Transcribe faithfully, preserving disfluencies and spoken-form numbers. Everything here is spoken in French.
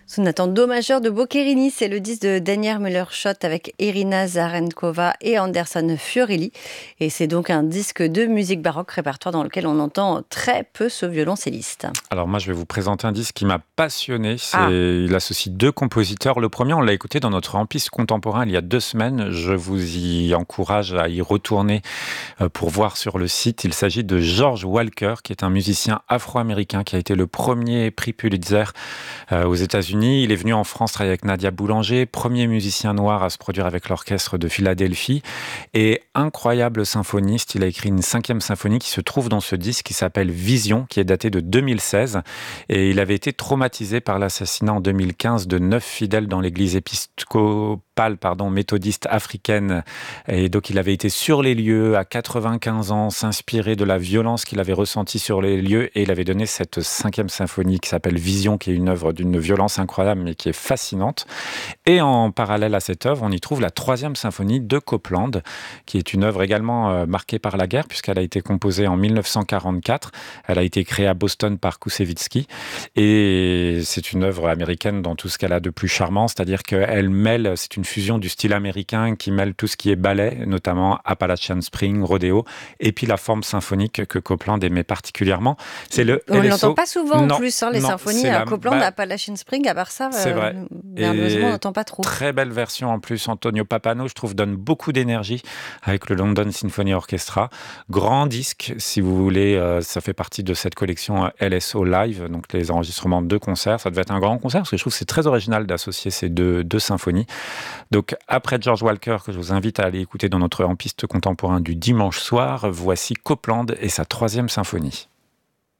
Sonate en do majeur de Boccherini, c'est le disque de Daniel Müller-Schott avec Irina Zarenkova et Anderson Fiorelli. Et c'est donc un disque de musique baroque, répertoire dans lequel on entend très peu ce violoncelliste. Alors moi, je vais vous présenter un disque qui m'a passionné. C'est, Ah, il associe deux compositeurs. Le premier, on l'a écouté dans notre Rampiste contemporain il y a deux semaines. Je vous y encourage à y retourner euh, pour voir sur le site. Il s'agit de George Walker, qui est un musicien afro-américain qui a été le premier prix Pulitzer euh, aux États-Unis. Il est venu en France travailler avec Nadia Boulanger, premier musicien noir à se produire avec l'orchestre de Philadelphie. Et incroyable symphoniste, il a écrit une cinquième symphonie qui se trouve dans ce disque qui s'appelle Vision, qui est daté de deux mille seize. Et il avait été traumatisé par l'assassinat en deux mille quinze de neuf fidèles dans l'église épiscopale pardon, méthodiste africaine. Et donc il avait été sur les lieux à quatre-vingt-quinze ans, s'inspirer de la violence qu'il avait ressentie sur les lieux. Et il avait donné cette cinquième symphonie qui s'appelle Vision, qui est une œuvre d'une violence incroyable, mais qui est fascinante. Et en parallèle à cette œuvre, on y trouve la troisième symphonie de Copland, qui est une œuvre également euh, marquée par la guerre, puisqu'elle a été composée en mille neuf cent quarante-quatre. Elle a été créée à Boston par Koussevitzky. Et c'est une œuvre américaine dans tout ce qu'elle a de plus charmant, c'est-à-dire qu'elle mêle, c'est une fusion du style américain qui mêle tout ce qui est ballet, notamment Appalachian Spring, Rodeo, et puis la forme symphonique que Copland aimait particulièrement. C'est le on ne L S O. l'entend pas souvent Non, en plus, hein, les non, symphonies c'est à la- Copland, bah, à Appalachian Spring, à part ça, c'est euh, vrai. malheureusement, on Et n'entend pas trop. très belle version en plus. Antonio Papano, je trouve, donne beaucoup d'énergie avec le London Symphony Orchestra. Grand disque, si vous voulez, euh, ça fait partie de cette collection euh, L S O Live, donc les enregistrements de concerts. Ça devait être un grand concert parce que je trouve que c'est très original d'associer ces deux, deux symphonies. Donc après George Walker, que je vous invite à aller écouter dans notre en piste contemporain du dimanche soir, voici Copland et sa troisième symphonie.